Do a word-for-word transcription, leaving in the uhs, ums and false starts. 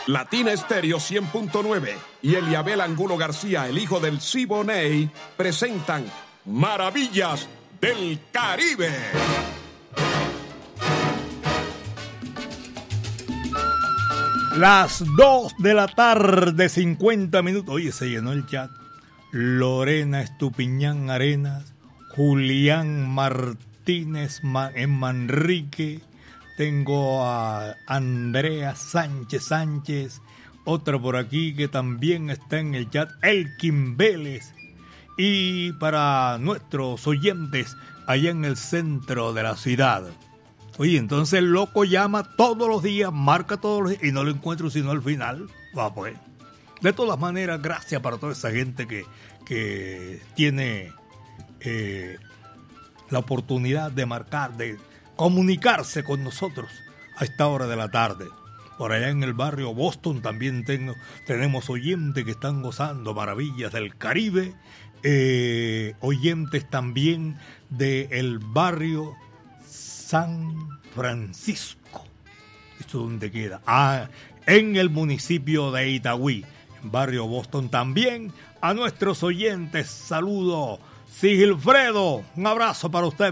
Latina Estéreo cien punto nueve y Eliabel Angulo García, el hijo del Siboney, presentan Maravillas del Caribe. Las dos de la tarde, cincuenta minutos. Oye, se llenó el chat. Lorena Estupiñán Arenas, Julián Martínez en Manrique. Tengo a Andrea Sánchez Sánchez, otra por aquí que también está en el chat, Elkin Vélez. Y para nuestros oyentes allá en el centro de la ciudad. Oye, entonces el loco llama todos los días, marca todos los días y no lo encuentro sino al final. Va pues. De todas maneras, gracias para toda esa gente que, que tiene eh, la oportunidad de marcar, de comunicarse con nosotros a esta hora de la tarde. Por allá en el barrio Boston también tengo, tenemos oyentes que están gozando maravillas del Caribe, eh, oyentes también del barrio San Francisco. ¿Esto dónde queda? Ah, en el municipio de Itagüí, en barrio Boston también. A nuestros oyentes, saludo. Sigilfredo, un abrazo para usted.